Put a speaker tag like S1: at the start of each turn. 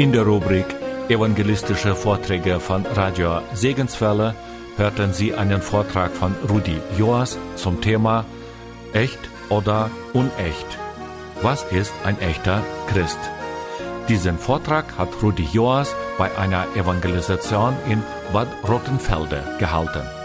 S1: In der Rubrik Evangelistische Vorträge von Radio Segenswelle hörten Sie einen Vortrag von Rudi Joas zum Thema Echt oder unecht? Was ist ein echter Christ? Diesen Vortrag hat Rudi Joas bei einer Evangelisation in Bad Rottenfelde gehalten.